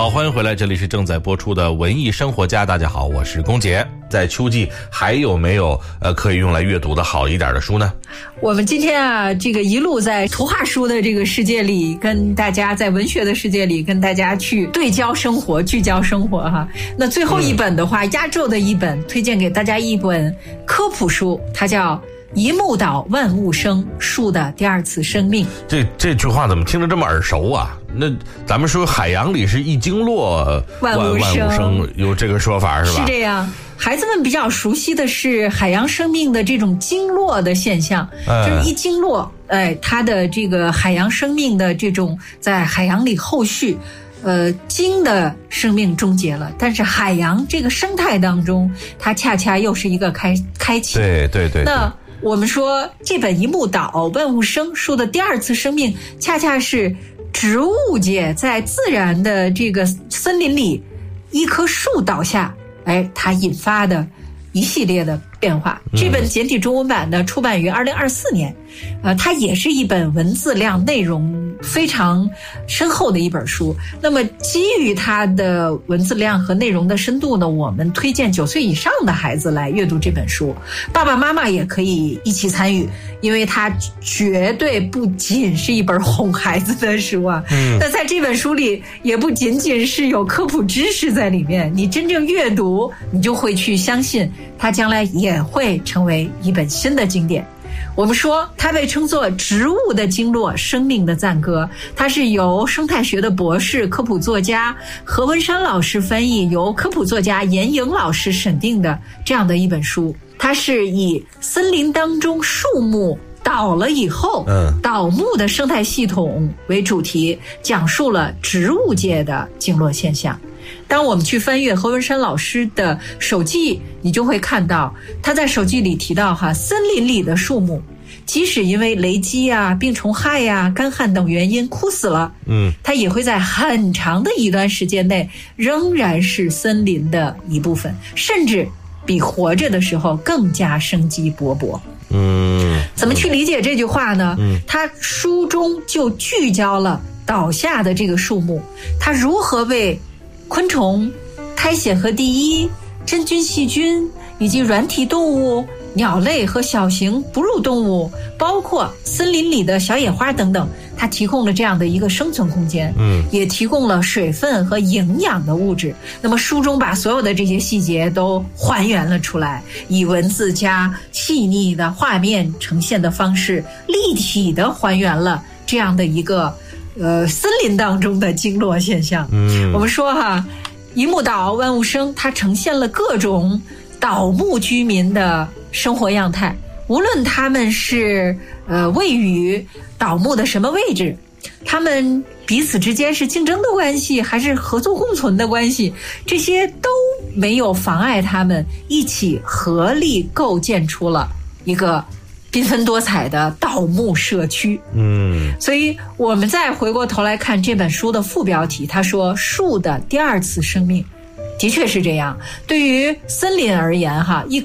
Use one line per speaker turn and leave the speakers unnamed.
好，欢迎回来，这里是正在播出的文艺生活家。大家好，我是龚杰。在秋季还有没有可以用来阅读的好一点的书呢？
我们今天啊，这个一路在图画书的这个世界里，跟大家在文学的世界里跟大家去对焦生活、聚焦生活哈。那最后一本的话，压轴的一本，推荐给大家一本科普书，它叫一木岛万物生，树的第二次生命。
这句话怎么听着这么耳熟啊？那咱们说海洋里是一经络万物生，有这个说法是吧？
是这样。孩子们比较熟悉的是海洋生命的这种经络的现象，就是一经络，它的这个海洋生命的这种在海洋里后续。鲸的生命终结了，但是海洋这个生态当中，它恰恰又是一个开启。
对。
那我们说这本一木岛万物生树的第二次生命，恰恰是植物界在自然的这个森林里，一棵树倒下，它引发的一系列的变化。这本简体中文版呢，出版于2024年，它也是一本文字量内容非常深厚的一本书。那么基于它的文字量和内容的深度呢，我们推荐9岁以上的孩子来阅读这本书，爸爸妈妈也可以一起参与，因为它绝对不仅是一本哄孩子的书啊。那在这本书里也不仅仅是有科普知识在里面，你真正阅读，你就会去相信它将来也会成为一本新的经典。我们说它被称作植物的经络，生命的赞歌，它是由生态学的博士、科普作家何文山老师翻译，由科普作家严莹老师审定的这样的一本书。它是以森林当中树木倒了以后，倒木的生态系统为主题，讲述了植物界的经络现象。当我们去翻阅何文山老师的手记，你就会看到他在手记里提到森林里的树木即使因为雷击啊、病虫害啊、干旱等原因枯死了，它也会在很长的一段时间内仍然是森林的一部分，甚至比活着的时候更加生机勃勃。怎么去理解这句话呢？他书中就聚焦了倒下的这个树木，它如何为昆虫、苔藓和第一、真菌、细菌以及软体动物、鸟类和小型哺乳动物，包括森林里的小野花等等，它提供了这样的一个生存空间，也提供了水分和营养的物质。那么书中把所有的这些细节都还原了出来，以文字加细腻的画面呈现的方式，立体的还原了这样的一个森林当中的经络现象。我们说一木岛万物生，它呈现了各种倒木居民的生活样态，无论他们是位于倒木的什么位置，他们彼此之间是竞争的关系还是合作共存的关系，这些都没有妨碍他们一起合力构建出了一个缤纷多彩的倒木社区。所以我们再回过头来看这本书的副标题，他说树的第二次生命，的确是这样。对于森林而言一